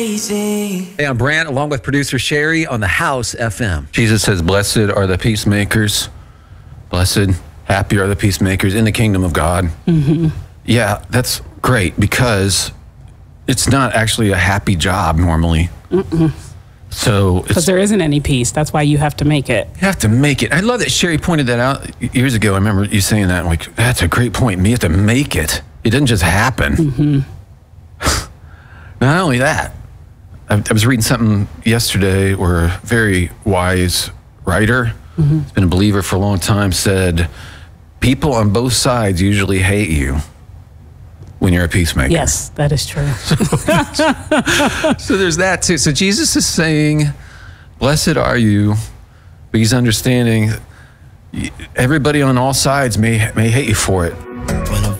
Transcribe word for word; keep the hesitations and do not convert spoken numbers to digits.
Hey, I'm Brant, along with producer Sherry on the House F M. Jesus says, blessed are the peacemakers. Blessed, happy are the peacemakers in the kingdom of God. Mm-hmm. Yeah, that's great because it's not actually a happy job normally. Mm-mm. So because there isn't any peace. That's why you have to make it. You have to make it. I love that Sherry pointed that out years ago. I remember you saying that. I'm like, that's a great point. You have to make it. It doesn't just happen. Mm-hmm. Not only that, I, I was reading something yesterday where a very wise writer, mm-hmm. who's been a believer for a long time, said, people on both sides usually hate you when you're a peacemaker. Yes, that is true. So there's that too. So Jesus is saying, blessed are you, but he's understanding everybody on all sides may may hate you for it.